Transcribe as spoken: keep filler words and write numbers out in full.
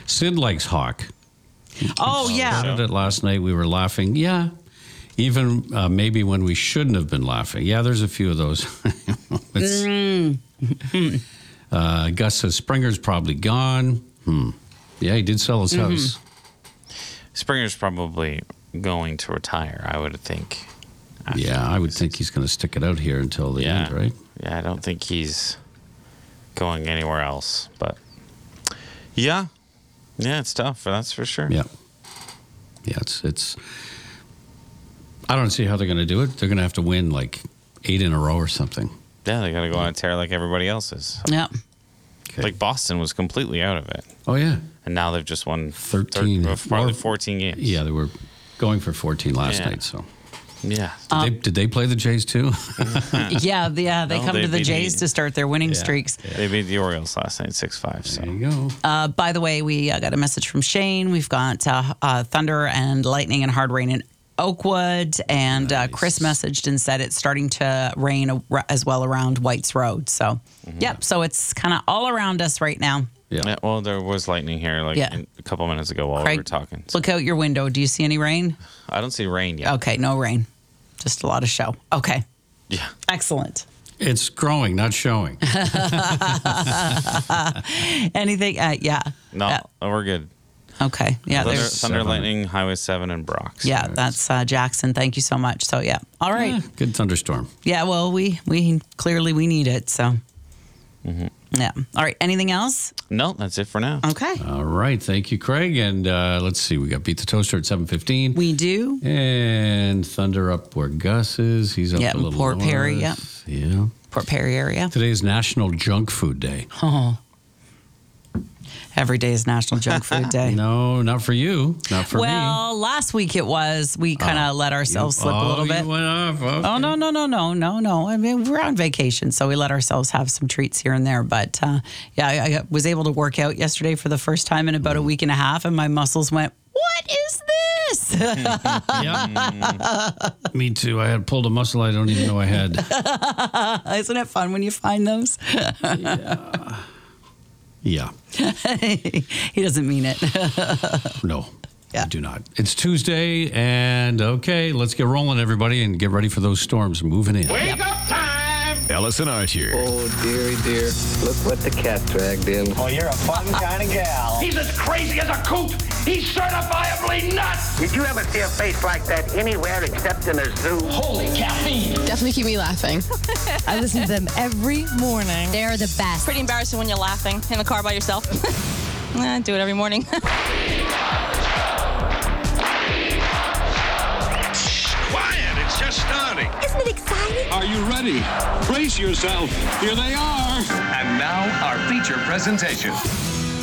Sid likes Hawk. Oh, yeah. I did it last night. We were laughing. Yeah. Even uh, maybe when we shouldn't have been laughing. Yeah, there's a few of those. mm. uh, Gus says Springer's probably gone. Hmm. Yeah, he did sell his mm-hmm. house. Springer's probably going to retire, I would think. Yeah, I would think he's going to stick it out here until the yeah. end, right? Yeah, I don't think he's going anywhere else. But, yeah. Yeah, it's tough. That's for sure. Yeah. Yeah, it's... it's I don't see how they're going to do it. They're going to have to win like eight in a row or something. Yeah, they got to go on a tear like everybody else is. Yeah. Okay. Like Boston was completely out of it. Oh, yeah. And now they've just won thirteen. thir- probably fourteen games. Yeah, they were going for fourteen last yeah. night, so... Yeah. Did, they, did they play the Jays too? yeah, the, yeah, they no, come they to the beat Jays the, to start their winning yeah, streaks. Yeah. They beat the Orioles last night, six five. So. There you go. Uh, by the way, we uh, got a message from Shane. We've got uh, uh, thunder and lightning and hard rain in Oakwood. And nice. uh, Chris messaged and said it's starting to rain as well around White's Road. So, mm-hmm. yep. So it's kind of all around us right now. Yeah. yeah. Well, there was lightning here like yeah. in, a couple minutes ago while Craig, we were talking. So. Look out your window. Do you see any rain? I don't see rain yet. Okay, no rain. Just a lot of show. Okay. Yeah. Excellent. It's growing, not showing. Anything? Uh, yeah. No, uh, we're good. Okay. Yeah. Thunder, there's Thunder seven. Lightning, Highway seven, and Brock. Yeah, that's uh, Jackson. Thank you so much. So, yeah. All right. Yeah, good thunderstorm. Yeah, well, we, we clearly we need it. So, mm-hmm. yeah. All right. Anything else? No, that's it for now. Okay. All right. Thank you, Craig. And uh, let's see. We got Beat the Toaster at seven fifteen. We do. And Thunder up where Gus is. He's up yeah, a little Port north. Perry. Yeah. Yeah. Port Perry area. Today is National Junk Food Day. Oh. Every day is National Junk Food Day. No, not for you. Not for well, me. Well, last week it was. We kind of oh, let ourselves you, slip oh, a little bit. You went off. Okay. Oh, no, no, no, no, no, no. I mean, we're on vacation, so we let ourselves have some treats here and there. But, uh, yeah, I, I was able to work out yesterday for the first time in about a week and a half, and my muscles went, what is this? Yeah. Me too. I had pulled a muscle I don't even know I had. Isn't it fun when you find those? Yeah. Yeah. He doesn't mean it. No, yeah. I do not. It's Tuesday, and okay, let's get rolling, everybody, and get ready for those storms moving in. Wake yep. up time! Ellis and Archer. Oh, dearie dear. Look what the cat dragged in. Oh, you're a fun kind of gal. He's as crazy as a coot. He's certifiably nuts. Did you ever see a face like that anywhere except in a zoo? Holy caffeine. Definitely keep me laughing. I listen to them every morning. They're the best. Pretty embarrassing when you're laughing in the car by yourself. I do it every morning. Quiet, it's just starting. Isn't it exciting? Are you ready? Brace yourself. Here they are. And now our feature presentation.